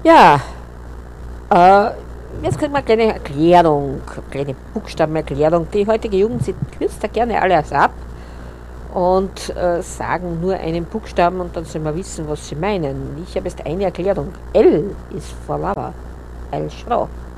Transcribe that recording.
Ja, äh, jetzt kriegen wir eine kleine Erklärung, eine kleine Buchstabenerklärung. Die heutige Jugend, sie kürzt da gerne alles ab und sagen nur einen Buchstaben und dann sollen wir wissen, was sie meinen. Ich habe jetzt eine Erklärung. L ist for Lava. L Schro.